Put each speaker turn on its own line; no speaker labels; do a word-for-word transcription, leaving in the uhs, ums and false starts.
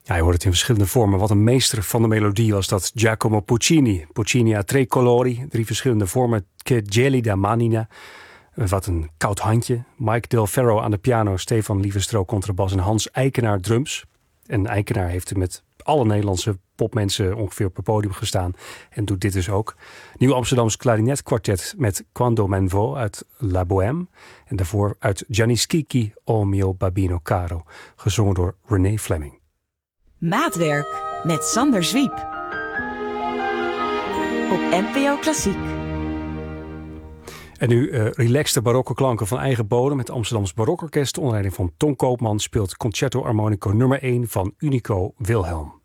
Ja, je hoort het in verschillende vormen. Wat een meester van de melodie was dat Giacomo Puccini. Puccini a tre colori, drie verschillende vormen. Che gelida manina, wat een koud handje. Mike Del Ferro aan de piano, Stefan Lievestro contrabas en Hans Eikenaar drums. En Eikenaar heeft met alle Nederlandse popmensen ongeveer op het podium gestaan. En doet dit dus ook. Nieuw Amsterdams klarinetkwartet met Quando men vo uit La Bohème. En daarvoor uit Gianni Schicchi, O mio babino caro. Gezongen door René Fleming.
Maatwerk met Sander Zwiep. Op N P O Klassiek.
En nu uh, relaxte barokke klanken van eigen bodem. Het Amsterdams Barokorkest onder leiding van Ton Koopman speelt Concerto Armonico nummer één van Unico Wilhelm.